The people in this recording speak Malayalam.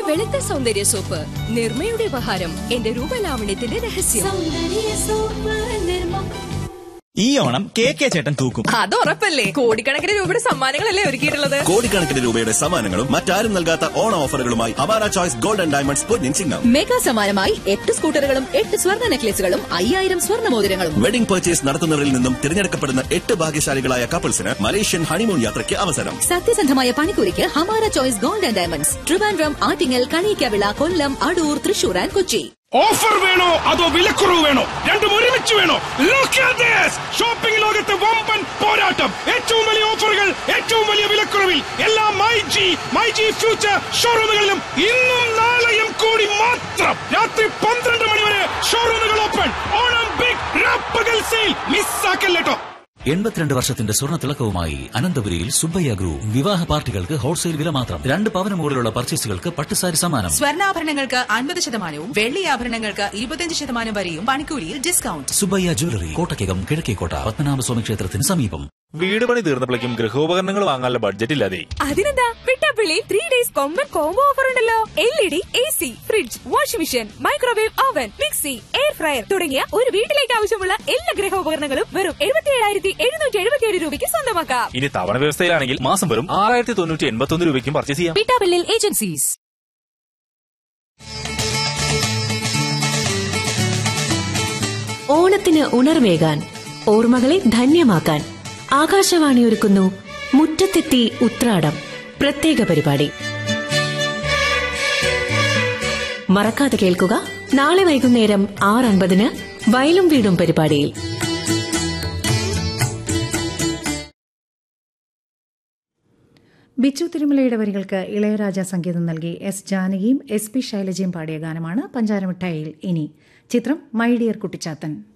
വെളുത്ത സൗന്ദര്യ സോപ്പ്, നിർമ്മയുടെ ഉപഹാരം, എന്റെ രൂപലാവണ്യത്തിന്റെ രഹസ്യം. ഈ ഓണം കെ ചേട്ടൻ തൂക്കും. അത് ഉറപ്പല്ലേ. കോടിക്കണക്കിന് രൂപയുടെ സമ്മാനങ്ങളല്ലേ ഒരുക്കിയിട്ടുള്ളത്. കോടിക്കണക്കിന് രൂപയുടെ സമ്മാനങ്ങളും മറ്റാരും നൽകാത്ത ഓണ ഓഫറുകളുമായി Awara choice gold and diamonds Ponnin Chingam. Mega സമ്മാനമായി 8 സ്കൂട്ടറുകളും 8 സ്വർണ്ണ നെക്ലേസുകളും 5000 സ്വർണ്ണ മോതിരങ്ങളും. വെഡിംഗ് പർച്ചേസ് നടത്തുന്നവരിൽ നിന്നും തിരഞ്ഞെടുക്കപ്പെടുന്ന 8 ഭാഗ്യശാലികളായ കപ്പിൾസിന് മലേഷ്യൻ ഹണിമൂൺ യാത്രയ്ക്ക് അവസരം. സത്യസന്ധമായ പണിക്കൂലിക്ക് Hamara choice gold and diamonds, Trivandrum, Attingal, Kaliyakkavilai, Kollam, Adoor, Thrissur and Kochi. Offer വേണോ അതോ വിലക്കുറവ് വേണോ? രണ്ടും ഒരുമിച്ച് വേണോ? ഷോപ്പിംഗ് ലോകത്തെ വമ്പൻ പോരാട്ടം. ഏറ്റവും വലിയ ഓഫറുകൾ, ഏറ്റവും വലിയ വിലക്കുറവിൽ എല്ലാ മൈ ജി ഫ്യൂച്ചർ ഷോറൂമുകളിലും ഇന്നും നാളെയും കൂടി മാത്രം. രാത്രി 12 മണി വരെ ഷോറൂമുകൾ ഓപ്പൺ. Onam big റാപ്പകൽ sale മിസ്സാക്കല്ലേട്ടോ. 82 വർഷത്തിന്റെ സ്വർണ്ണ തിളക്കവുമായി അനന്തപുരിയിൽ സുബ്ബയ്യ ഗ്രൂപ്പ്. വിവാഹ പാർട്ടികൾക്ക് ഹോൾസെയിൽ വില മാത്രം. 2 പവന് മുകളിലുള്ള പർച്ചേസുകൾക്ക് പട്ടുസാരി സമ്മാനം. സ്വർണ്ണാഭരണങ്ങൾക്ക് 50% വെള്ളി ആഭരണങ്ങൾക്ക് 25% വരെയും പണിക്കൂലിയിൽ ഡിസ്കൗണ്ട്. സുബ്ബയ്യ ജ്വല്ലറി, കോട്ടയ്ക്കകം, കിഴക്കേക്കോട്ട, പത്മനാഭസ്വാമി ക്ഷേത്രത്തിന് സമീപം. വീട് പണി തീർന്നപ്പോഴേക്കും ഗൃഹോപകരണങ്ങൾ വാങ്ങാനുള്ള ബഡ്ജറ്റ് ഇല്ലാതെ. അതിനെന്താ, വിട്ടാപ്പിള്ളി 3 days കൊമ്പൻ കോംബോ ഓഫർ ഉണ്ടല്ലോ. LED, AC, fridge, washing machine, microwave oven, mixie, air fryer തുടങ്ങിയ ഒരു വീട്ടിലേക്ക് ആവശ്യമുള്ള എല്ലാ ഗൃഹോപകരണങ്ങളും വെറും 77,777 രൂപയ്ക്ക് സ്വന്തമാക്കാം. ഇനി തവണ വ്യവസ്ഥയിലാണെങ്കിൽ മാസം വെറും 6,981 രൂപയ്ക്കും പർച്ചേസ് ചെയ്യാം. വിട്ടാപ്പിള്ളി ഏജൻസീസ്. ഓണത്തിന് ഉണർവേകാൻ, ഓർമ്മകളെ ധന്യമാക്കാൻ ആകാശവാണി ഒരുക്കുന്നു മുറ്റത്തെത്തി ഉത്രാടം പ്രത്യേക പരിപാടി. മറക്കാതെ കേൾക്കുക. നാളെ വൈകുന്നേരം 6:50 വയലും വീടും പരിപാടിയിൽ. ബിച്ചു തിരുമലയുടെ വരികൾക്ക് ഇളയരാജ സംഗീതം നൽകി എസ് ജാനകിയും SP ശൈലജയും പാടിയ ഗാനമാണ് പഞ്ചാരമിഠായിയിൽ. ഇനി ചിത്രം മൈ ഡിയർ കുട്ടിച്ചാത്തൻ.